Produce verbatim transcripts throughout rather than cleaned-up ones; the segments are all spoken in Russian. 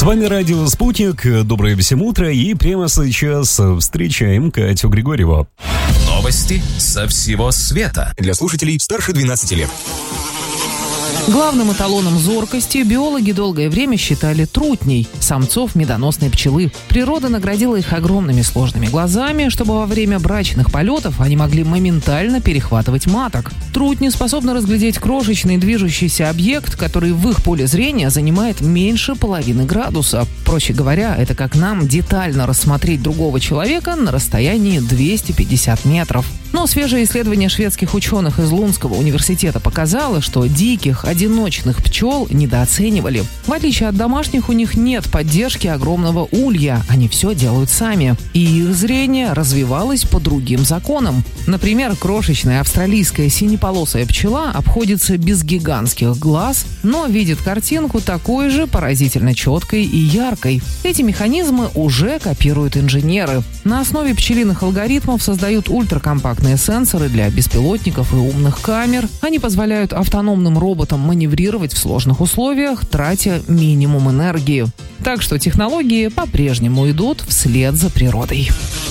вами радио «Спутник». Доброе всем утро. И прямо сейчас встречаем Катю Григорьеву. Новости со всего света. Для слушателей старше двенадцати лет. Главным эталоном зоркости биологи долгое время считали трутней, самцов медоносной пчелы. Природа наградила их огромными сложными глазами, чтобы во время брачных полетов они могли моментально перехватывать маток. Трутни способны разглядеть крошечный движущийся объект, который в их поле зрения занимает меньше половины градуса. Проще говоря, это как нам детально рассмотреть другого человека на расстоянии двести пятьдесят метров. Но свежее исследование шведских ученых из Лундского университета показало, что диких, одиночных пчел недооценивали. В отличие от домашних, у них нет поддержки огромного улья. Они все делают сами. И их зрение развивалось по другим законам. Например, крошечная австралийская синеполосая пчела обходится без гигантских глаз, но видит картинку такой же поразительно четкой и яркой. Эти механизмы уже копируют инженеры. На основе пчелиных алгоритмов создают ультракомпактные сенсоры для беспилотников и умных камер. Они позволяют автономным роботам маневрировать в сложных условиях, тратя минимум энергии. Так что технологии по-прежнему идут вслед за природой.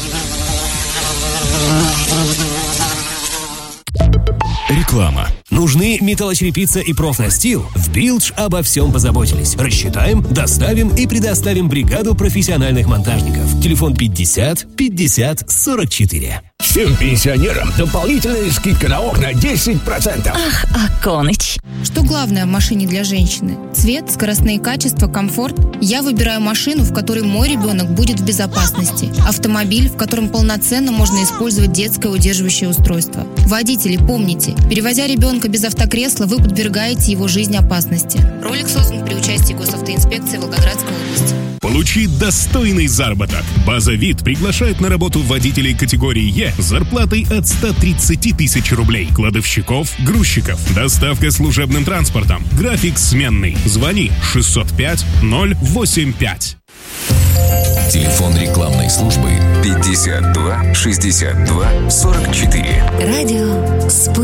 Реклама. Нужны металлочерепица и профнастил? В Билдж обо всем позаботились. Рассчитаем, доставим и предоставим бригаду профессиональных монтажников. Телефон пятьдесят пятьдесят сорок четыре. Всем пенсионерам дополнительная скидка на окна десять процентов. Ах, Аконыч. Что главное в машине для женщины? Цвет, скоростные качества, комфорт? Я выбираю машину, в которой мой ребенок будет в безопасности. Автомобиль, в котором полноценно можно использовать детское удерживающее устройство. Водители, помните, перевозя ребенка без автокресла, вы подвергаете его жизни опасности. Ролик создан при участии госавтоинспекции Волгоградской области. Получи достойный заработок. База ВИД приглашает на работу водителей категории Е с зарплатой от ста тридцати тысяч рублей, кладовщиков, грузчиков, доставка служебным транспортом, график сменный. Звони шестьсот пять ноль восемь пять. Телефон рекламной службы пятьдесят два шестьдесят два сорок четыре. Радио «Спутник».